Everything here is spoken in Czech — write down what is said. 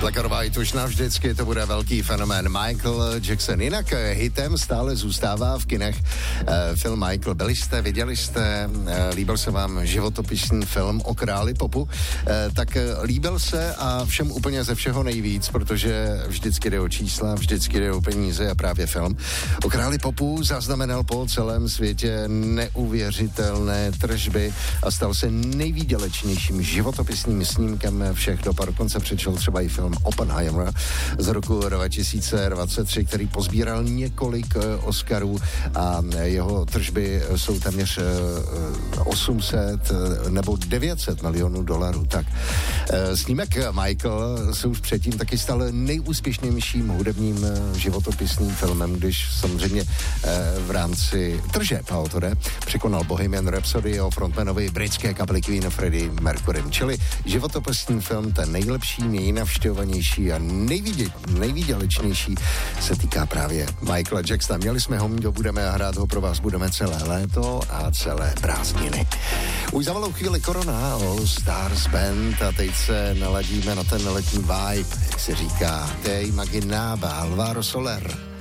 Black už navždycky to bude velký fenomén Michael Jackson. Jinak hitem stále zůstává v kinech film Michael. Byli jste, viděli jste, líbil se vám životopisný film o králi popu, tak líbil se a všem úplně ze všeho nejvíc, protože vždycky jde o čísla, vždycky jde o peníze a právě film o králi popu zaznamenal po celém světě neuvěřitelné tržby a stal se nejvýdělečnějším životopisným snímkem všech dob. Dokonce přišel třeba i film Oppenheimer z roku 2023, který pozbíral několik Oscarů a jeho tržby jsou téměř 800 nebo 900 milionů dolarů. Tak snímek Michael se už předtím taky stal nejúspěšnějším hudebním životopisným filmem, když samozřejmě v rámci tržeb, a o to jde, překonal Bohemian Rhapsody o frontmanovi britské kapely Queen Freddie Mercurym. Čili životopisný film, ten nejlepší, nejnavštěvovanější a nejvýdělečnější se týká právě Michaela Jacksona. Měli jsme ho, budeme hrát ho pro vás, budeme celé léto a celé prázdniny. Už za malou chvíli Korona, All Stars Band a teď se naladíme na ten letní vibe, jak se říká, Te Imaginaba, Alvaro Soler.